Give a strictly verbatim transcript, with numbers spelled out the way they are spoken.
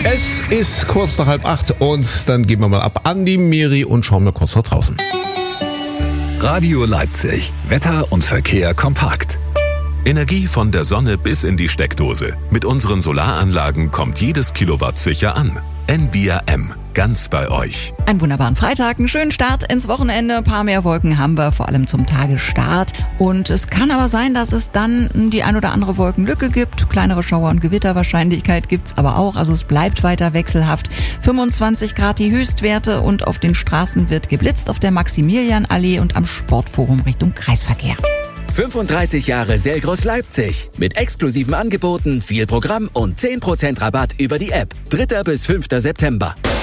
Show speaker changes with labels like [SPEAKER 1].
[SPEAKER 1] Es ist kurz nach halb acht und dann gehen wir mal ab an die Miri und schauen mal kurz nach draußen.
[SPEAKER 2] Radio Leipzig. Wetter und Verkehr kompakt. Energie von der Sonne bis in die Steckdose. Mit unseren Solaranlagen kommt jedes Kilowatt sicher an. N V R M. Ganz bei euch.
[SPEAKER 3] Einen wunderbaren Freitag, einen schönen Start ins Wochenende. Ein paar mehr Wolken haben wir, vor allem zum Tagesstart. Und es kann aber sein, dass es dann die ein oder andere Wolkenlücke gibt. Kleinere Schauer- und Gewitterwahrscheinlichkeit gibt's aber auch. Also es bleibt weiter wechselhaft. fünfundzwanzig Grad die Höchstwerte und auf den Straßen wird geblitzt. Auf der Maximilianallee und am Sportforum Richtung Kreisverkehr.
[SPEAKER 4] fünfunddreißig Jahre Selgros Leipzig. Mit exklusiven Angeboten, viel Programm und zehn Prozent Rabatt über die App. dritter bis fünfter September.